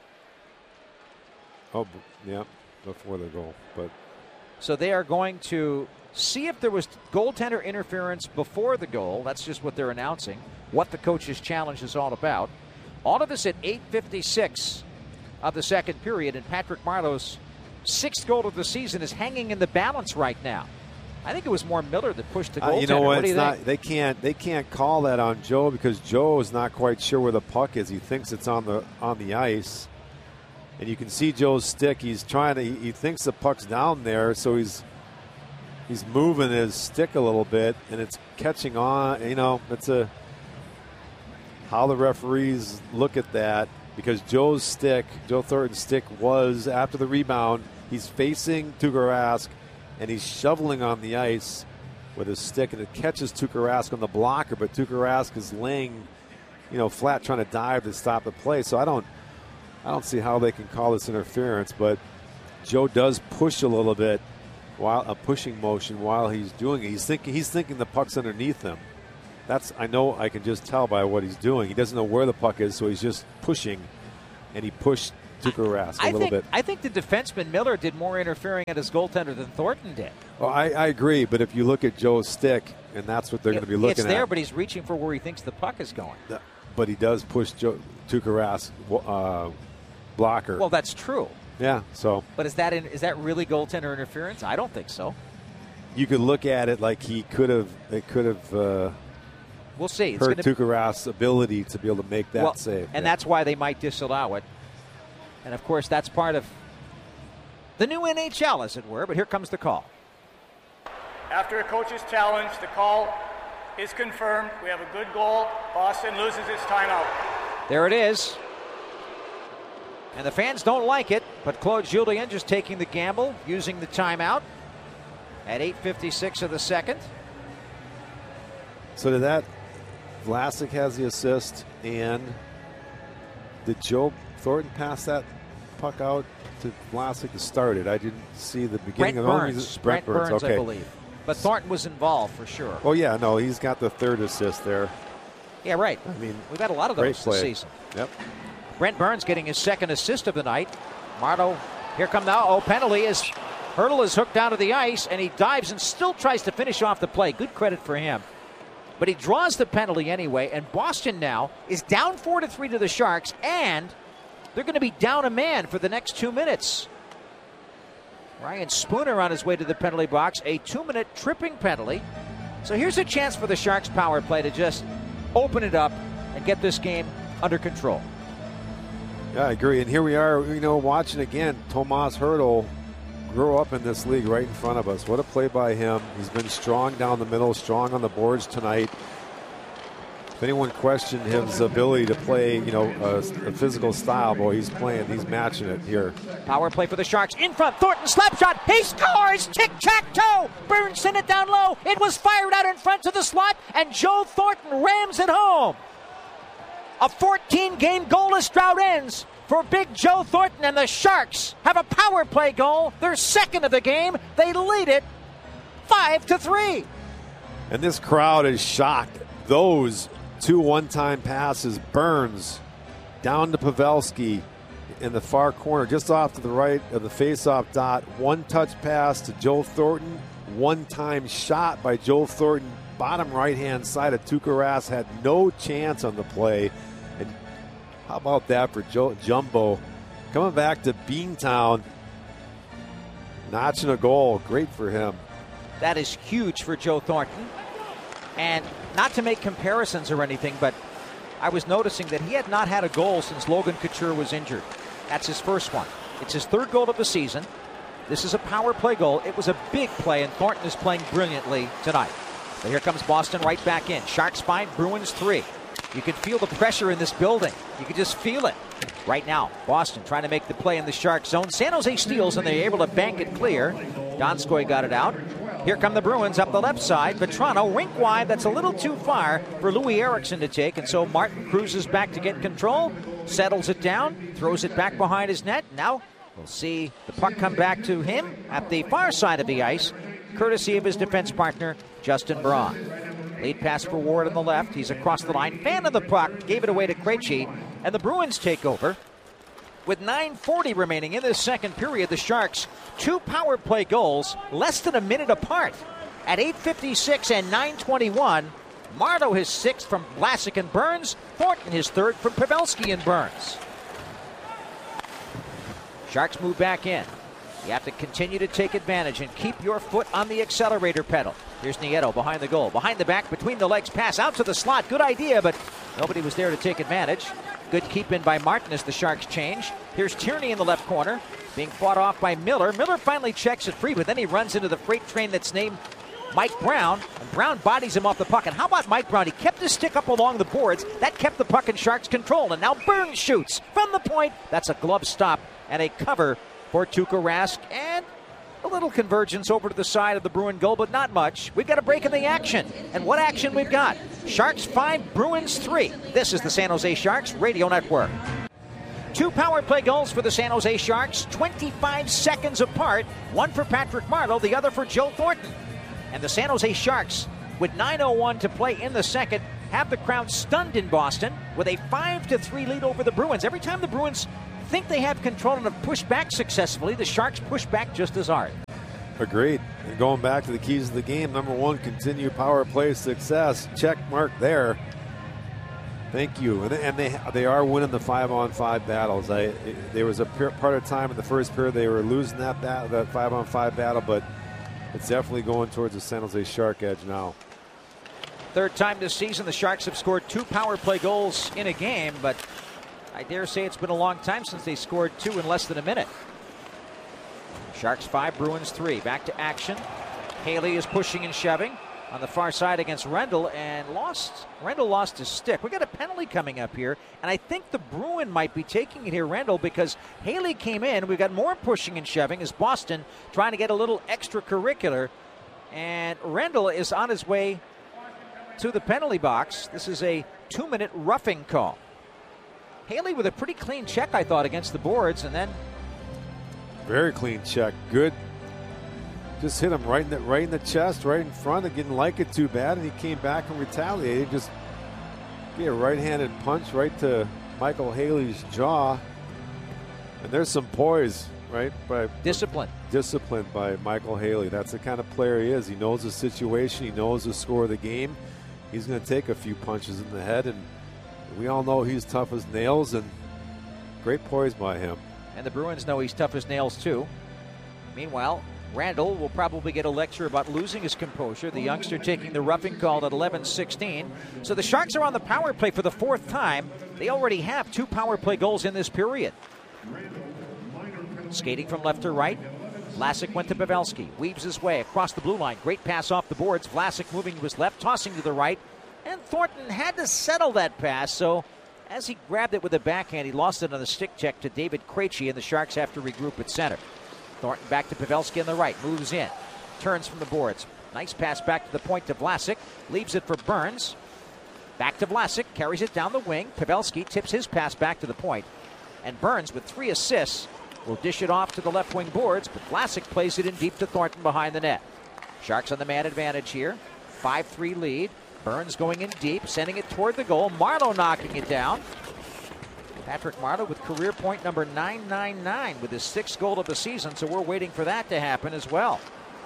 Oh, yeah, before the goal. But so they are going to see if there was goaltender interference before the goal. That's just what they're announcing. What the coach's challenge is all about. All of this at 8:56 of the second period, and Patrick Marleau's 6th goal of the season is hanging in the balance right now. I think it was more Miller that pushed the goaltender. You know what? What do you think? They can't call that on Joe because Joe is not quite sure where the puck is. He thinks it's on the ice, and you can see Joe's stick. He's trying to. He thinks the puck's down there, so he's moving his stick a little bit, and it's catching on. You know, it's how the referees look at that because Joe Thornton's stick was after the rebound. He's facing Tuukka Rask. And he's shoveling on the ice with his stick, and it catches Tuukka Rask on the blocker, but Tuukka Rask is laying, flat trying to dive to stop the play. So I don't see how they can call this interference, but Joe does push a little bit while a pushing motion while he's doing it. He's thinking the puck's underneath him. I know I can just tell by what he's doing. He doesn't know where the puck is, so he's just pushing, and he pushed Tuukka Rask a little bit. I think the defenseman Miller did more interfering at his goaltender than Thornton did. Well, I agree, but if you look at Joe's stick, and that's what they're going to be looking at. It's there, but he's reaching for where he thinks the puck is going. But he does push Tuukka Rask blocker. Well, that's true. Yeah. So. But is that really goaltender interference? I don't think so. You could look at it like it could have. We'll see. It's hurt Tuukka Rask's ability to be able to make that save. And that's why they might disallow it. And, of course, that's part of the new NHL, as it were. But here comes the call. After a coach's challenge, the call is confirmed. We have a good goal. Boston loses its timeout. There it is. And the fans don't like it, but Claude Julien just taking the gamble, using the timeout at 8:56 of the second. So Vlasic has the assist, and did Joe Thornton pass that puck out to Vlasic to start it? I didn't see the beginning of it. Brent Burns, okay. I believe. But Thornton was involved for sure. Oh, yeah, no, he's got the third assist there. Yeah, right. I mean, we've had a lot of those this season. Yep. Brent Burns getting his second assist of the night. Mardo, here come now. Oh, penalty is Hurdle is hooked down to the ice, and he dives and still tries to finish off the play. Good credit for him. But he draws the penalty anyway, and Boston now is down 4-3 to the Sharks, and they're going to be down a man for the next 2 minutes. Ryan Spooner on his way to the penalty box, a 2-minute tripping penalty. So here's a chance for the Sharks power play to just open it up and get this game under control. Yeah, I agree. And here we are, watching again Tomas Hurdle grow up in this league right in front of us. What a play by him. He's been strong down the middle, strong on the boards tonight. If anyone questioned his ability to play, a physical style, boy, he's matching it here. Power play for the Sharks. In front, Thornton, slap shot. He scores! Tic-tac-toe! Burns sent it down low. It was fired out in front to the slot, and Joe Thornton rams it home. A 14-game goalless drought ends for Big Joe Thornton, and the Sharks have a power play goal. Their second of the game. They lead it 5-3. And this crowd is shocked. Those 2 one-time passes. Burns down to Pavelski in the far corner, just off to the right of the face-off dot. One-touch pass to Joe Thornton. One-time shot by Joe Thornton. Bottom right-hand side of Tuukka Rask had no chance on the play. And how about that for Jumbo? Coming back to Beantown, notching a goal. Great for him. That is huge for Joe Thornton. And not to make comparisons or anything, but I was noticing that he had not had a goal since Logan Couture was injured. That's his first one. It's his third goal of the season. This is a power play goal. It was a big play, and Thornton is playing brilliantly tonight. But here comes Boston right back in. Sharks 5, Bruins 3. You can feel the pressure in this building. You can just feel it. Right now, Boston trying to make the play in the Shark zone. San Jose steals, and they're able to bank it clear. Donskoy got it out. Here come the Bruins up the left side. Vetrano, rink wide. That's a little too far for Louis Eriksson to take. And so Martin cruises back to get control. Settles it down. Throws it back behind his net. Now we'll see the puck come back to him at the far side of the ice, courtesy of his defense partner, Justin Braun. Lead pass for Ward on the left. He's across the line. Fan of the puck. Gave it away to Krejci. And the Bruins take over. With 9:40 remaining in this second period, the Sharks, 2 power play goals, less than a minute apart. At 8:56 and 9:21, Mardo his 6th from Vlasic and Burns. Thornton his 3rd from Pavelski and Burns. Sharks move back in. You have to continue to take advantage and keep your foot on the accelerator pedal. Here's Nieto behind the goal. Behind the back, between the legs, pass out to the slot. Good idea, but nobody was there to take advantage. Good keep in by Martin as the Sharks change. Here's Tierney in the left corner, being fought off by Miller. Miller finally checks it free, but then he runs into the freight train that's named Mike Brown, and Brown bodies him off the puck. And how about Mike Brown? He kept his stick up along the boards. That kept the puck in Sharks' control, and now Burns shoots from the point. That's a glove stop and a cover for Tuukka Rask, and a little convergence over to the side of the Bruin goal, but not much. We've got a break in the action. And what action we've got? Sharks 5, Bruins 3. This is the San Jose Sharks Radio Network. Two power play goals for the San Jose Sharks, 25 seconds apart. One for Patrick Marleau, the other for Joe Thornton. And the San Jose Sharks, with 9:01 to play in the second, have the crowd stunned in Boston with a 5-3 lead over the Bruins. Every time the Bruins think they have control and have pushed back successfully, the Sharks push back just as hard. Agreed. And going back to the keys of the game, number one, continue power play success. Check mark there. Thank you. And they are winning the 5-on-5 battles. There was a part of time in the first period they were losing that 5-on-5 battle, but it's definitely going towards the San Jose Shark edge now. Third time this season the Sharks have scored two power play goals in a game, but I dare say it's been a long time since they scored two in less than a minute. Sharks 5, Bruins 3. Back to action. Haley is pushing and shoving on the far side against Rendell, and Rendell lost his stick. We got a penalty coming up here, and I think the Bruin might be taking it here, Rendell, because Haley came in. We've got more pushing and shoving as Boston trying to get a little extracurricular, and Rendell is on his way to the penalty box. This is a 2-minute roughing call. Haley with a pretty clean check, I thought, against the boards, and then very clean check. Good. Just hit him right in the chest, right in front. It didn't like it too bad, and he came back and retaliated. Just get a right-handed punch right to Michael Haley's jaw. And there's some poise, right? Discipline by Michael Haley. That's the kind of player he is. He knows the situation. He knows the score of the game. He's going to take a few punches in the head, and we all know he's tough as nails, and great poise by him. And the Bruins know he's tough as nails, too. Meanwhile, Randall will probably get a lecture about losing his composure. The youngster taking the roughing call at 11:16. So the Sharks are on the power play for the fourth time. They already have two power play goals in this period. Skating from left to right. Vlasic went to Pavelski. Weaves his way across the blue line. Great pass off the boards. Vlasic moving to his left, tossing to the right. And Thornton had to settle that pass, so as he grabbed it with a backhand, he lost it on the stick check to David Krejci, and the Sharks have to regroup at center. Thornton back to Pavelski on the right, moves in, turns from the boards. Nice pass back to the point to Vlasic, leaves it for Burns. Back to Vlasic, carries it down the wing. Pavelski tips his pass back to the point. And Burns, with 3 assists, will dish it off to the left wing boards, but Vlasic plays it in deep to Thornton behind the net. Sharks on the man advantage here. 5-3 lead. Burns going in deep, sending it toward the goal. Marleau knocking it down. Patrick Marleau with career point number 999 with his 6th goal of the season, so we're waiting for that to happen as well.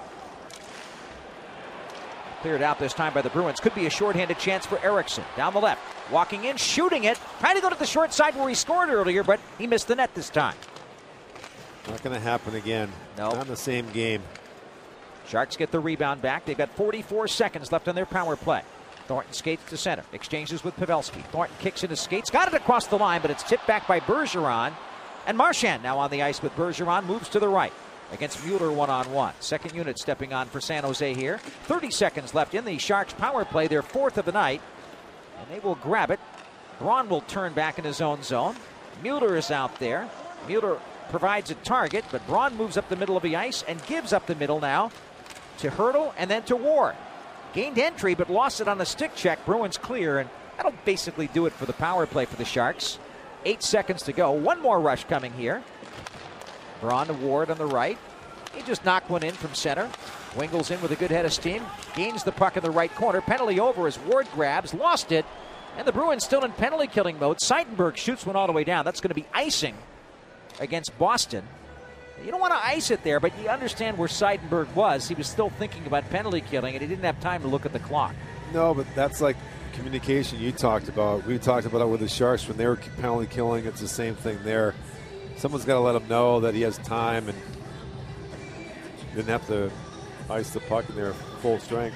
Cleared out this time by the Bruins. Could be a shorthanded chance for Eriksson. Down the left, walking in, shooting it. Trying to go to the short side where he scored earlier, but he missed the net this time. Not going to happen again. No. Not in the same game. Sharks get the rebound back. They've got 44 seconds left on their power play. Thornton skates to center, exchanges with Pavelski. Thornton kicks in his skates, got it across the line, but it's tipped back by Bergeron. And Marchand now on the ice with Bergeron, moves to the right against Mueller one-on-one. Second unit stepping on for San Jose here. 30 seconds left in the Sharks power play, their 4th of the night. And they will grab it. Braun will turn back in his own zone. Mueller is out there. Mueller provides a target, but Braun moves up the middle of the ice and gives up the middle now to Hertl and then to Ward. Gained entry, but lost it on the stick check. Bruins clear, and that'll basically do it for the power play for the Sharks. 8 seconds to go. One more rush coming here. Braun to Ward on the right. He just knocked one in from center. Wingles in with a good head of steam. Gains the puck in the right corner. Penalty over as Ward grabs. Lost it. And the Bruins still in penalty killing mode. Seidenberg shoots one all the way down. That's going to be icing against Boston. You don't want to ice it there, but you understand where Seidenberg was. He was still thinking about penalty killing, and he didn't have time to look at the clock. No, but that's like communication you talked about. We talked about it with the Sharks when they were penalty killing. It's the same thing there. Someone's got to let him know that he has time and didn't have to ice the puck in their full strength.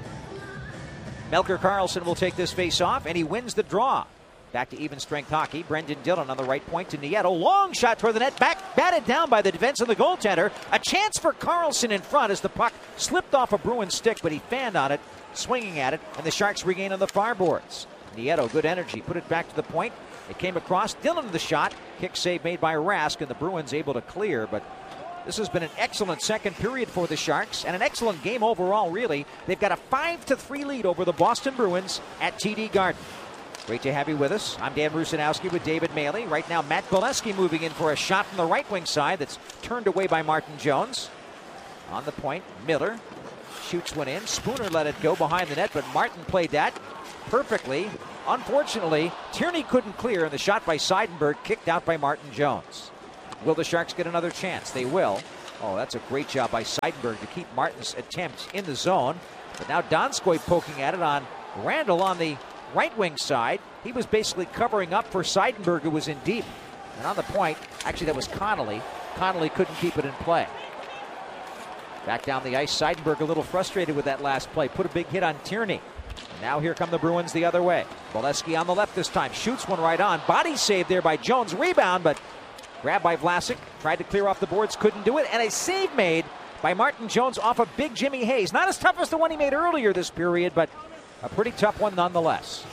Melker Karlsson will take this face off, and he wins the draw. Back to even strength hockey. Brendan Dillon on the right point to Nieto. Long shot toward the net. Back batted down by the defense of the goaltender. A chance for Karlsson in front as the puck slipped off a Bruins stick, but he fanned on it, swinging at it, and the Sharks regain on the far boards. Nieto, good energy. Put it back to the point. It came across. Dillon to the shot. Kick save made by Rask, and the Bruins able to clear, but this has been an excellent second period for the Sharks and an excellent game overall, really. They've got a 5-3 lead over the Boston Bruins at TD Garden. Great to have you with us. I'm Dan Rusanowski with David Maley. Right now, Matt Bolesky moving in for a shot from the right wing side that's turned away by Martin Jones. On the point, Miller shoots one in. Spooner let it go behind the net, but Martin played that perfectly. Unfortunately, Tierney couldn't clear, and the shot by Seidenberg kicked out by Martin Jones. Will the Sharks get another chance? They will. Oh, that's a great job by Seidenberg to keep Martin's attempt in the zone. But now Donskoy poking at it on Randall on the right wing side. He was basically covering up for Seidenberg, who was in deep. And on the point, actually that was Connolly. Connolly couldn't keep it in play. Back down the ice, Seidenberg a little frustrated with that last play. Put a big hit on Tierney. And now here come the Bruins the other way. Bolesky on the left this time. Shoots one right on. Body save there by Jones. Rebound, but grabbed by Vlasic. Tried to clear off the boards, couldn't do it. And a save made by Martin Jones off of big Jimmy Hayes. Not as tough as the one he made earlier this period, but a pretty tough one nonetheless.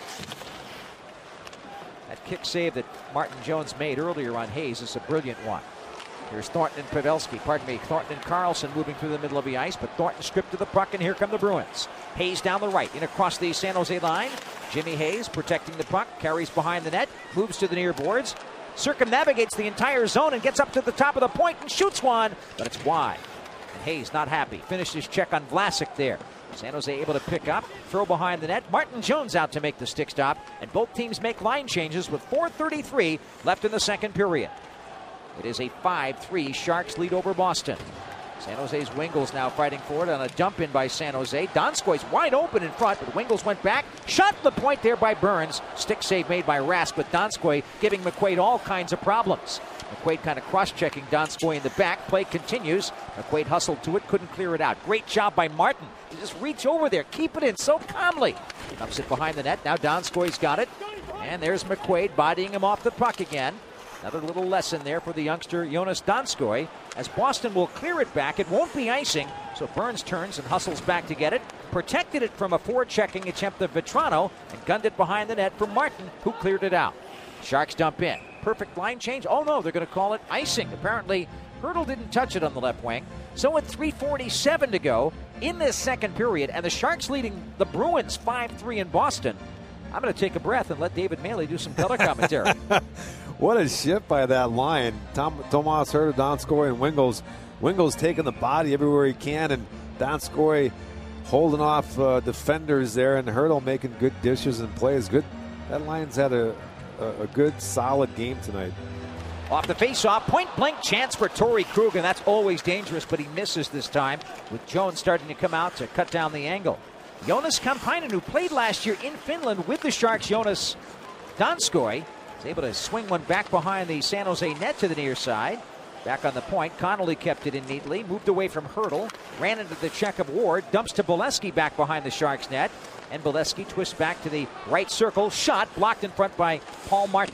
That kick save that Martin Jones made earlier on Hayes is a brilliant one. Here's Thornton and Pavelski, Thornton and Carlson moving through the middle of the ice, but Thornton stripped to the puck, and here come the Bruins. Hayes down the right, in across the San Jose line. Jimmy Hayes protecting the puck, carries behind the net, moves to the near boards, circumnavigates the entire zone and gets up to the top of the point and shoots one, but it's wide. And Hayes not happy. Finished his check on Vlasic there. San Jose able to pick up, throw behind the net. Martin Jones out to make the stick stop, and both teams make line changes with 4:33 left in the second period. It is a 5-3 Sharks lead over Boston. San Jose's Wingles now fighting for it on a dump in by San Jose. Donskoy's wide open in front, but Wingles went back. Shot to the point there by Burns. Stick save made by Rask, but Donskoy giving McQuaid all kinds of problems. McQuaid kind of cross-checking Donskoy in the back. Play continues. McQuaid hustled to it, couldn't clear it out. Great job by Martin to just reach over there, keep it in so calmly. Dumps it behind the net. Now Donskoy's got it. And there's McQuaid bodying him off the puck again. Another little lesson there for the youngster Jonas Donskoy. As Boston will clear it back, it won't be icing. So Burns turns and hustles back to get it. Protected it from a forechecking attempt of Vetrano and gunned it behind the net for Martin, who cleared it out. Sharks dump in. Perfect line change. Oh no, they're going to call it icing. Apparently, Hertl didn't touch it on the left wing. So with 3:47 to go in this second period, and the Sharks leading the Bruins 5-3 in Boston, I'm going to take a breath and let David Maley do some color commentary. What a shift by that line. Tomas Hertl, Donskoy, and Wingles. Wingles taking the body everywhere he can, and Donskoy holding off defenders there, and Hertl making good dishes and plays. Good. That line's had a good, solid game tonight. Off the face-off, point-blank chance for Torrey Krug, and that's always dangerous, but he misses this time, with Jones starting to come out to cut down the angle. Jonas Kampainen, who played last year in Finland with the Sharks, Jonas Donskoy, is able to swing one back behind the San Jose net to the near side. Back on the point, Connolly kept it in neatly, moved away from Hertl, ran into the check of Ward, dumps to Bolesky back behind the Sharks net, and Bolesky twists back to the right circle, shot blocked in front by Paul Martin.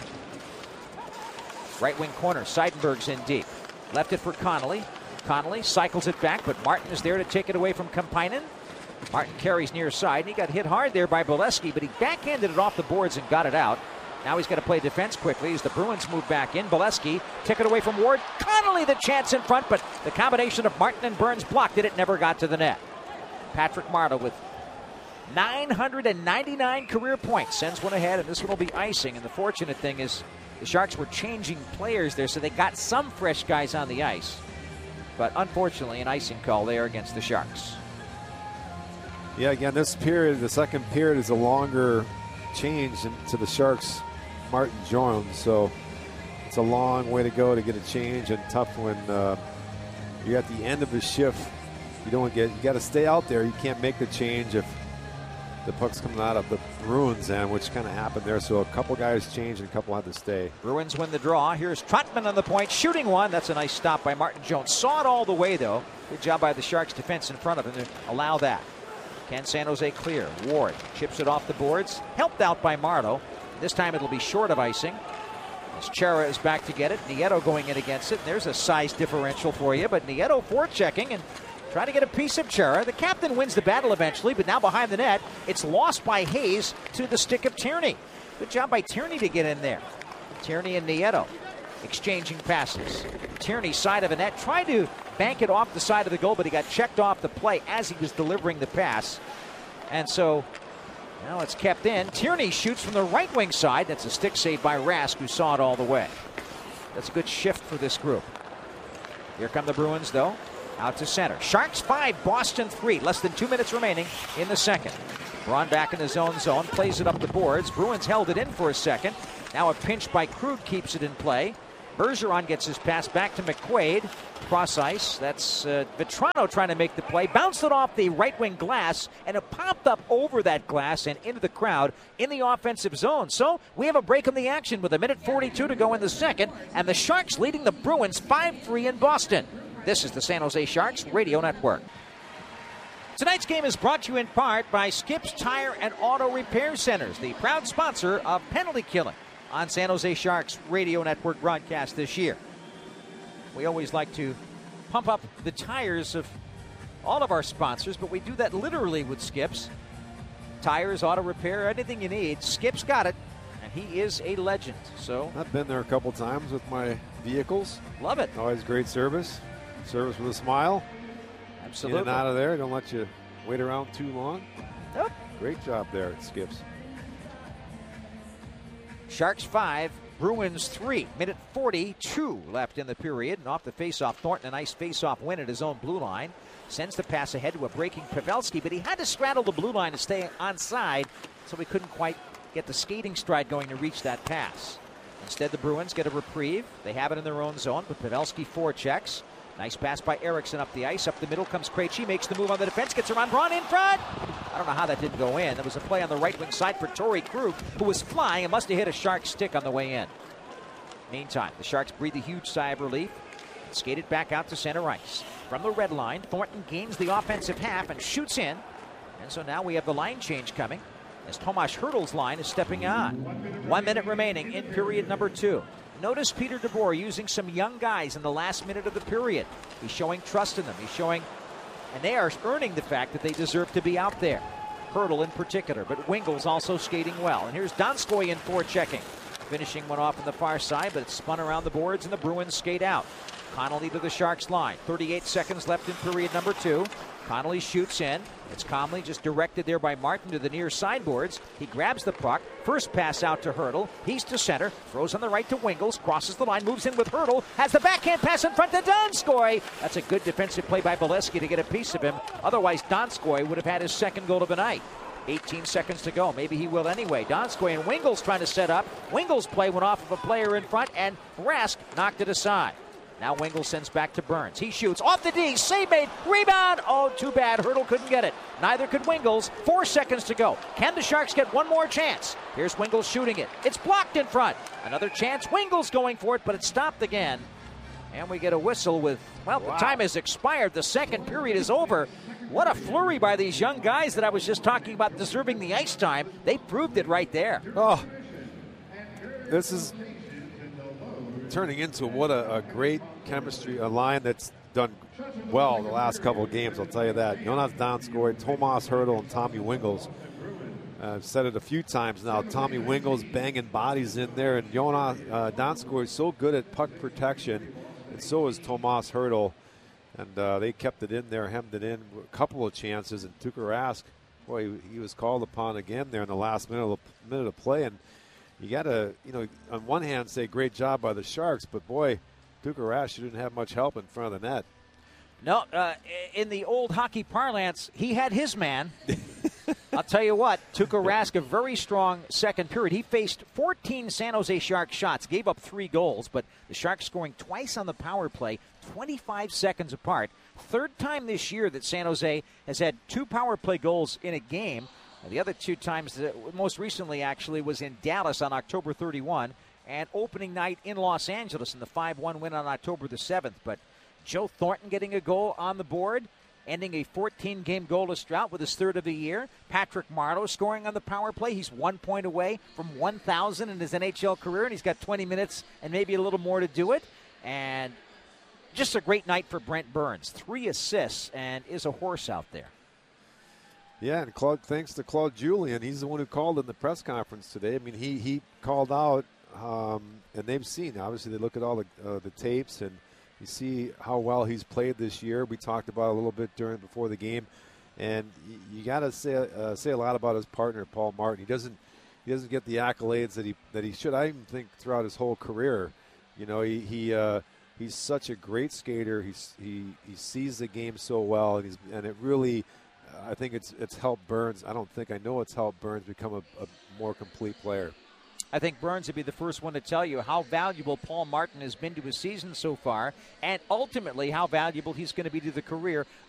Right wing corner, Seidenberg's in deep. Left it for Connolly. Connolly cycles it back, but Martin is there to take it away from Kampainen. Martin carries near side, and he got hit hard there by Bolesky, but he backhanded it off the boards and got it out. Now he's got to play defense quickly as the Bruins move back in. Bolesky took it away from Ward. Connolly the chance in front, but the combination of Martin and Burns blocked it. It never got to the net. Patrick Marleau with 999 career points sends one ahead, and this one will be icing. And the fortunate thing is the Sharks were changing players there, so they got some fresh guys on the ice. But unfortunately, an icing call there against the Sharks. Yeah, again, this period, the second period, is a longer change to the Sharks' Martin Jones. So it's a long way to go to get a change, and tough when you're at the end of the shift. You got to stay out there. You can't make the change if the puck's coming out of the Bruins end, which kind of happened there. So a couple guys changed and a couple had to stay. Bruins win the draw. Here's Trotman on the point, shooting one. That's a nice stop by Martin Jones. Saw it all the way, though. Good job by the Sharks defense in front of him to allow that. Can San Jose clear? Ward chips it off the boards. Helped out by Marleau. This time it'll be short of icing. As Chara is back to get it. Nieto going in against it. There's a size differential for you, but Nieto forechecking and trying to get a piece of Chara. The captain wins the battle eventually, but now behind the net, it's lost by Hayes to the stick of Tierney. Good job by Tierney to get in there. Tierney and Nieto exchanging passes. Tierney, side of the net, tried to bank it off the side of the goal, but he got checked off the play as he was delivering the pass. And so Now it's kept in. Tierney shoots from the right wing side. That's a stick save by Rask, who saw it all the way. That's a good shift for this group. Here come the Bruins, though. Out to center. Sharks 5, Boston 3. Less than 2 minutes remaining in the second. Braun back in his own zone. Plays it up the boards. Bruins held it in for a second. Now a pinch by Krug keeps it in play. Bergeron gets his pass back to McQuaid. Cross ice. That's Vetrano trying to make the play. Bounced it off the right wing glass, and it popped up over that glass and into the crowd in the offensive zone. So we have a break in the action with 1:42 to go in the second, and the Sharks leading the Bruins 5-3 in Boston. This is the San Jose Sharks Radio Network. Tonight's game is brought to you in part by Skips Tire and Auto Repair Centers, the proud sponsor of Penalty Killing on San Jose Sharks Radio Network broadcast this year. We always like to pump up the tires of all of our sponsors, but we do that literally with Skips. Tires, auto repair, anything you need, Skip's got it, and he is a legend. So I've been there a couple times with my vehicles. Love it. Always great service. Service with a smile. Absolutely. In and out of there. Don't let you wait around too long. Yep. Great job there at Skips. Sharks 5, Bruins 3. 1:42 left in the period. And off the faceoff, Thornton, a nice faceoff win at his own blue line. Sends the pass ahead to a breaking Pavelski, but he had to straddle the blue line to stay onside, so he couldn't quite get the skating stride going to reach that pass. Instead, the Bruins get a reprieve. They have it in their own zone, but Pavelski forechecks. Nice pass by Eriksson up the ice. Up the middle comes Krejci, makes the move on the defense, gets around Braun in front. I don't know how that didn't go in. There was a play on the right wing side for Torrey Krug, who was flying and must have hit a Shark stick on the way in. Meantime, the Sharks breathe a huge sigh of relief. Skated back out to center ice. From the red line, Thornton gains the offensive half and shoots in. And so now we have the line change coming as Tomas Hertl's line is stepping on. 1 minute remaining in period number 2. Notice Peter DeBoer using some young guys in the last minute of the period. He's showing trust in them. He's showing, and they are earning the fact that they deserve to be out there. Hertl in particular, but Wingels also skating well. And here's Donskoy in forechecking. Finishing one off on the far side, but it's spun around the boards and the Bruins skate out. Connolly to the Sharks line. 38 seconds left in period number 2. Connolly shoots in. It's calmly just directed there by Martin to the near sideboards. He grabs the puck. First pass out to Hertl. He's to center. Throws on the right to Wingels. Crosses the line. Moves in with Hertl. Has the backhand pass in front to Donskoy. That's a good defensive play by Bolesky to get a piece of him. Otherwise, Donskoy would have had his second goal of the night. 18 seconds to go. Maybe he will anyway. Donskoy and Wingels trying to set up. Wingels' play went off of a player in front, and Rask knocked it aside. Now Wingels sends back to Burns. He shoots off the D. Save made. Rebound. Oh, too bad. Hertl couldn't get it. Neither could Wingels. 4 seconds to go. Can the Sharks get one more chance? Here's Wingels shooting it. It's blocked in front. Another chance. Wingels going for it, but it's stopped again. And we get a whistle with, well, the time has expired. The second period is over. What a flurry by these young guys that I was just talking about deserving the ice time. They proved it right there. Oh, this is turning into what a great chemistry, a line that's done well the last couple of games, I'll tell you that. Jonas Donskoy, Tomas Hertl, and Tommy Wingels. I've said it a few times now. Tommy Wingels banging bodies in there, and Jonas Donskoy is so good at puck protection, and so is Tomas Hertl. And they kept it in there, hemmed it in, a couple of chances. And Tuukka Rask, boy, he was called upon again there in the last minute of play. And you got to, on one hand say great job by the Sharks, but boy, Tuukka Rask didn't have much help in front of the net. No, in the old hockey parlance, he had his man. I'll tell you what, Tuukka Rask, a very strong second period. He faced 14 San Jose Sharks shots, gave up 3 goals, but the Sharks scoring twice on the power play, 25 seconds apart. Third time this year that San Jose has had 2 power play goals in a game. The other 2 times, most recently actually, was in Dallas on October 31 and opening night in Los Angeles in the 5-1 win on October the 7th. But Joe Thornton getting a goal on the board, ending a 14-game goalless drought with his 3rd of the year. Patrick Marleau scoring on the power play. He's 1 point away from 1,000 in his NHL career, and he's got 20 minutes and maybe a little more to do it. And just a great night for Brent Burns. 3 assists and is a horse out there. Yeah, and thanks to Claude Julien. He's the one who called in the press conference today. I mean, he called out, and they've seen. Obviously, they look at all the tapes, and you see how well he's played this year. We talked about a little bit before the game. And you got to say a lot about his partner, Paul Martin. He doesn't get the accolades that he should. I even think throughout his whole career, you know, he's such a great skater. He sees the game so well, and it really, I think it's helped Burns. I know it's helped Burns become a more complete player. I think Burns would be the first one to tell you how valuable Paul Martin has been to his season so far, and ultimately how valuable he's going to be to the career